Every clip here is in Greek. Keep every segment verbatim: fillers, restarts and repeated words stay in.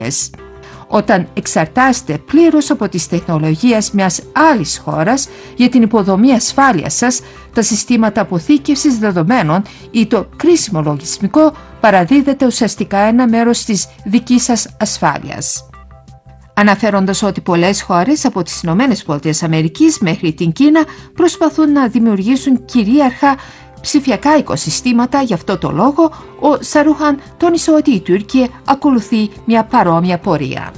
Όταν εξαρτάστε πλήρως από τις τεχνολογίες μιας άλλης χώρας για την υποδομή ασφάλειας σας, τα συστήματα αποθήκευσης δεδομένων ή το κρίσιμο λογισμικό παραδίδεται ουσιαστικά ένα μέρος της δικής σας ασφάλειας. Αναφέροντας ότι πολλές χώρες από τις Ηνωμένες Πολιτείες Αμερικής μέχρι την Κίνα προσπαθούν να δημιουργήσουν κυρίαρχα ψηφιακά οικοσυστήματα, γι' αυτό το λόγο ο Σαρούχαν τόνισε ότι η Τουρκία ακολουθεί μια παρόμοια πορεία.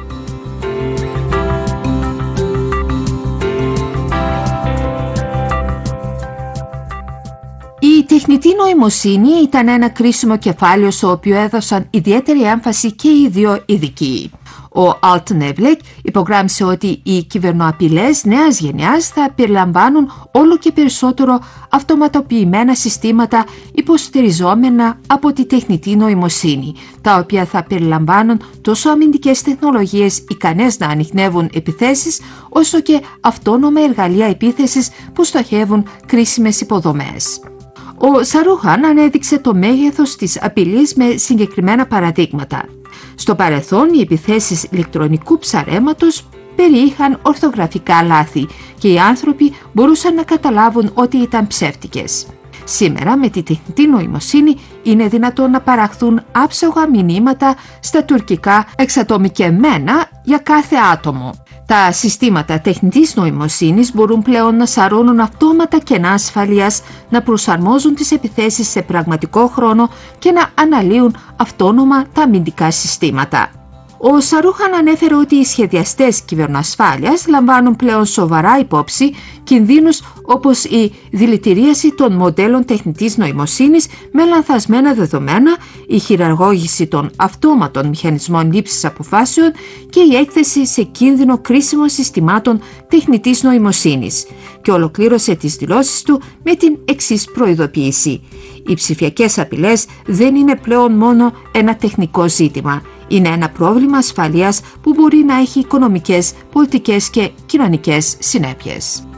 Η τεχνητή νοημοσύνη ήταν ένα κρίσιμο κεφάλαιο στο οποίο έδωσαν ιδιαίτερη έμφαση και οι δύο ειδικοί. Ο Alt Nevlek υπογράμμισε ότι οι κυβερνοαπειλές νέας γενιάς θα περιλαμβάνουν όλο και περισσότερο αυτοματοποιημένα συστήματα υποστηριζόμενα από τη τεχνητή νοημοσύνη, τα οποία θα περιλαμβάνουν τόσο αμυντικές τεχνολογίες ικανές να ανιχνεύουν επιθέσεις, όσο και αυτόνομα εργαλεία επίθεσης που στοχεύουν κρίσιμες υποδομές. Ο Σαρούχαν ανέδειξε το μέγεθος της απειλής με συγκεκριμένα παραδείγματα. Στο παρελθόν, οι επιθέσεις ηλεκτρονικού ψαρέματος περιείχαν ορθογραφικά λάθη και οι άνθρωποι μπορούσαν να καταλάβουν ότι ήταν ψεύτικες. Σήμερα, με τη τεχνητή νοημοσύνη, είναι δυνατόν να παραχθούν άψογα μηνύματα στα τουρκικά εξατομικευμένα για κάθε άτομο. Τα συστήματα τεχνητής νοημοσύνης μπορούν πλέον να σαρώνουν αυτόματα κενά ασφαλείας, να προσαρμόζουν τις επιθέσεις σε πραγματικό χρόνο και να αναλύουν αυτόνομα τα αμυντικά συστήματα. Ο Σαρούχαν ανέφερε ότι οι σχεδιαστές κυβερνοασφάλειας λαμβάνουν πλέον σοβαρά υπόψη κινδύνους όπως η δηλητηρίαση των μοντέλων τεχνητής νοημοσύνης με λανθασμένα δεδομένα, η χειραγώγηση των αυτόματων μηχανισμών λήψης αποφάσεων και η έκθεση σε κίνδυνο κρίσιμων συστημάτων τεχνητής νοημοσύνης, και ολοκλήρωσε τις δηλώσεις του με την εξής προειδοποίηση: οι ψηφιακές απειλές δεν είναι πλέον μόνο ένα τεχνικό ζήτημα. Είναι ένα πρόβλημα ασφαλείας που μπορεί να έχει οικονομικές, πολιτικές και κοινωνικές συνέπειες.